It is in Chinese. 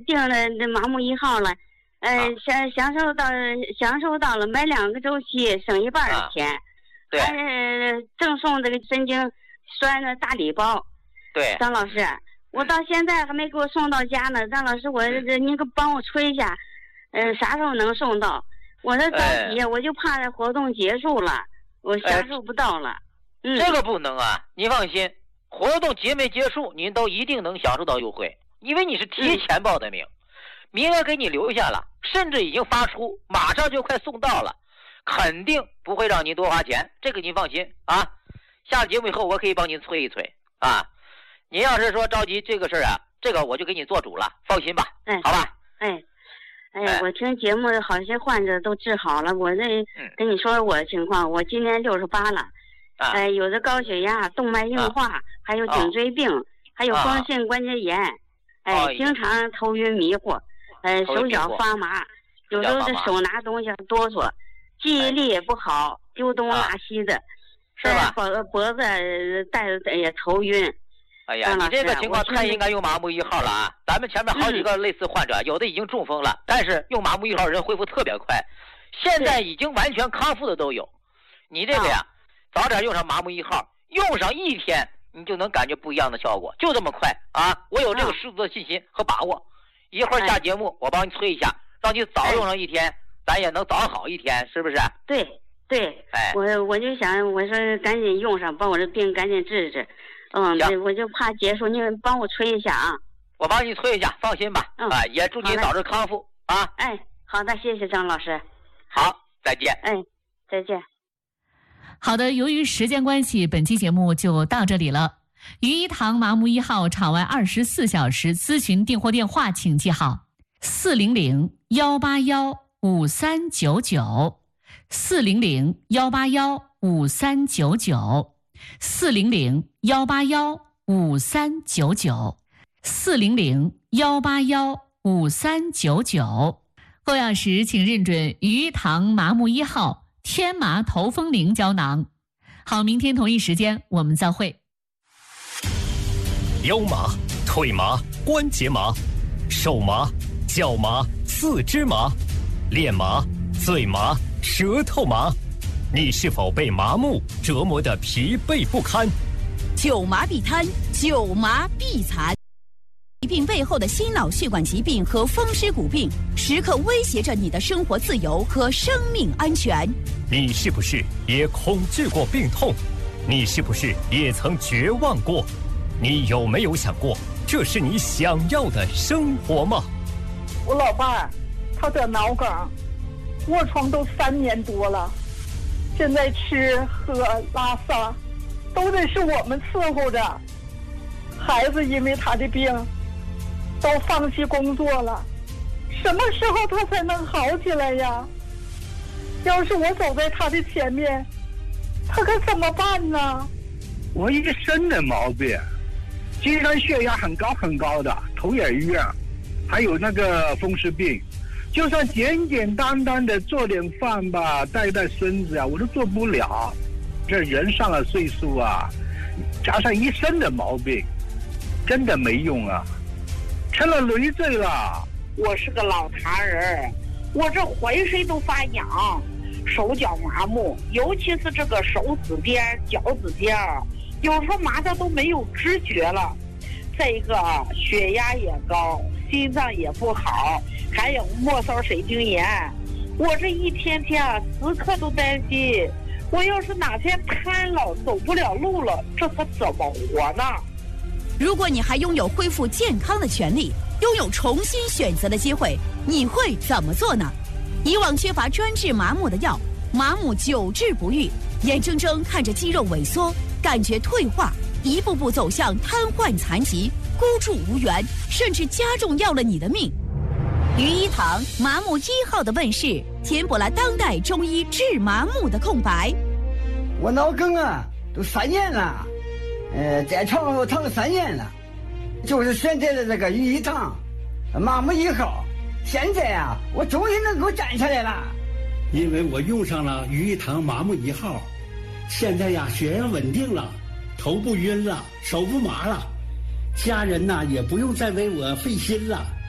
订了这麻木1号了，享受到了买2个周期省1半的钱， 对， 还赠送这个神经栓的大礼包。 对， 张老师，我到现在还没给我送到家呢。张老师，您给帮我催一下，啥时候能送到？我这着急，我就怕活动结束了，我享受不到了。 这个不能啊，您放心，活动结没结束，您都一定能享受到优惠，因为你是提前报的名，名额给你留下了，甚至已经发出，马上就快送到了，肯定不会让您多花钱，这个您放心啊。下了节目以后，我可以帮您催一催啊。您要是说着急这个事儿啊，这个我就给你做主了，放心吧，好吧？ 我听节目好些患者都治好了，我这跟你说我的情况，我今年68了，有的高血压、动脉硬化，还有颈椎病，还有风性关节炎，经常头晕迷糊，手脚发麻，有时候这手拿东西哆嗦，记忆力也不好，丢东拉西的， 是吧？ 脖子带着也头晕。 哎呀，你这个情况太应该用麻木1号了啊！咱们前面好几个类似患者，有的已经中风了，但是用麻木1号人恢复特别快，现在已经完全康复的都有。你这个呀，早点用上麻木1号，用上1天，你就能感觉不一样的效果，就这么快啊！我有这个十足的信心和把握。一会儿下节目，我帮你催一下，让你早用上1天，咱也能早好1天，是不是？ 对，我就想，我说赶紧用上，把我这病赶紧治治。我就怕结束，你帮我催一下啊！ 我帮你催一下，放心吧。也祝你早日康复啊！ 好的，谢谢张老师。 好，再见。 再见。 好的，由于时间关系，本期节目就到这里了。于一堂麻木1号场外24小时咨询订货电话，请记好，401-181-5399，401-181-5399，401-181-5399。购药时请认准于一堂麻木1号天麻头风灵胶囊。好，明天同一时间我们再会。 腰麻、腿麻、关节麻、手麻、脚麻、四肢麻、脸麻、嘴麻、舌头麻，你是否被麻木折磨得疲惫不堪？ 久麻必瘫，久麻必残。疾病背后的心脑血管疾病和风湿骨病，时刻威胁着你的生活自由和生命安全。 你是不是也恐惧过病痛？你是不是也曾绝望过？你有没有想过，这是你想要的生活吗？ 我老伴儿，他得脑梗，卧床都3年多了，现在吃喝拉撒都得是我们伺候着。孩子因为他的病都放弃工作了，什么时候他才能好起来呀？要是我走在他的前面，他可怎么办呢？ 我一身的毛病，经常血压很高很高的，头也晕，还有那个风湿病，就算简简单单的做点饭吧，带带孙子啊，我都做不了。这人上了岁数啊，加上一身的毛病，真的没用啊，成了累赘了。 我是个老痰人，我这浑身都发痒，手脚麻木，尤其是这个手指边、脚趾边，有时候麻的都没有知觉了。再一个血压也高，心脏也不好，还有末梢神经炎。我这一天天时刻都担心，我要是哪天瘫了，走不了路了，这可怎么活呢？ 如果你还拥有恢复健康的权利，拥有重新选择的机会，你会怎么做呢？以往缺乏专治麻木的药，麻木久治不愈，眼睁睁看着肌肉萎缩，感觉退化，一步步走向瘫痪残疾，孤注无援，甚至加重要了你的命。于一堂麻木1号的问世，填补了当代中医治麻木的空白。 我脑梗啊，都3年了，在床上躺了3年了，就是选择了这个于一堂麻木1号。现在啊，我终于能够站起来了， 因为我用上了于一堂麻木1号，现在呀，血压稳定了，头不晕了，手不麻了，家人呐也不用再为我费心了。